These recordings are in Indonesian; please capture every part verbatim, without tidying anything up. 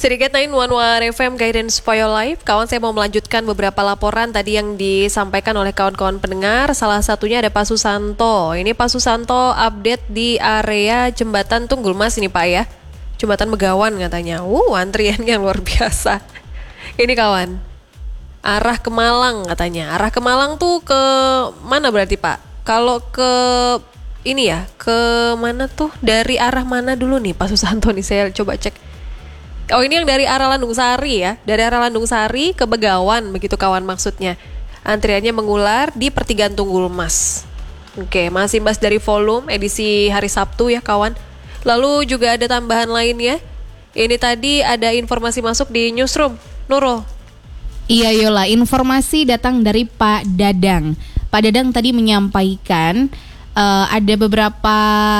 Sedikit sembilan satu satu F M Guidance for Your Life. Kawan, saya mau melanjutkan beberapa laporan tadi yang disampaikan oleh kawan-kawan pendengar. Salah satunya ada Pak Susanto. Ini Pak Susanto update di area Jembatan Tunggul Mas ini Pak ya. Jembatan Begawan katanya. Uh, antriannya luar biasa. Ini kawan, arah ke Malang katanya. Arah ke Malang tuh ke mana berarti Pak? Kalau ke ini ya, ke mana tuh? Dari arah mana dulu nih Pak Susanto nih? Saya coba cek. Oh, ini yang dari arah Landung Sari ya. Dari arah Landung Sari ke Begawan, begitu kawan maksudnya. Antriannya mengular di pertigaan Tunggul Mas. Oke, masih bahas dari volume edisi hari Sabtu ya kawan. Lalu juga ada tambahan lainnya. Ini tadi ada informasi masuk di newsroom. Nurul. Iya Yola, informasi datang dari Pak Dadang. Pak Dadang tadi menyampaikan Uh, ada beberapa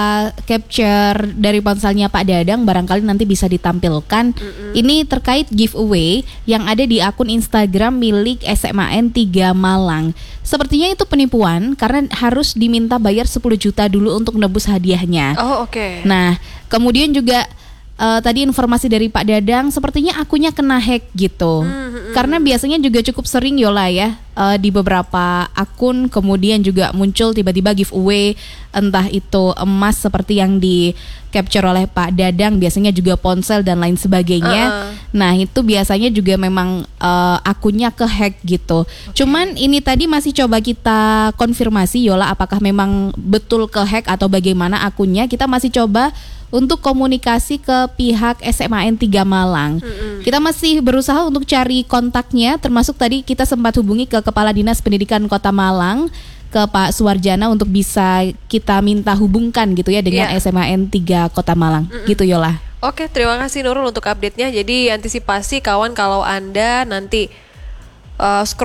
capture dari ponselnya Pak Dadang, barangkali nanti bisa ditampilkan. Mm-mm. Ini terkait giveaway yang ada di akun Instagram milik S M A N tiga Malang. Sepertinya itu penipuan karena harus diminta bayar sepuluh juta dulu untuk nebus hadiahnya. Oh, oke. Okay. Nah, kemudian juga Uh, tadi informasi dari Pak Dadang, sepertinya akunnya kena hack gitu. Mm-hmm. Karena biasanya juga cukup sering Yola ya, uh, di beberapa akun kemudian juga muncul tiba-tiba giveaway, entah itu emas seperti yang di capture oleh Pak Dadang, biasanya juga ponsel dan lain sebagainya. Uh-uh. Nah itu biasanya juga memang uh, akunnya ke hack gitu. Okay. Cuman ini tadi masih coba kita konfirmasi Yola, apakah memang betul ke hack atau bagaimana akunnya. Kita masih coba untuk komunikasi ke pihak S M A N tiga Malang. Mm-hmm. Kita masih berusaha untuk cari kontaknya, termasuk tadi kita sempat hubungi ke Kepala Dinas Pendidikan Kota Malang, ke Pak Suwarjana untuk bisa kita minta hubungkan gitu ya dengan yeah. S M A N tiga Kota Malang. Mm-hmm. Gitu Yola. Oke, terima kasih Nurul untuk update-nya. Jadi antisipasi kawan kalau Anda nanti uh, scroll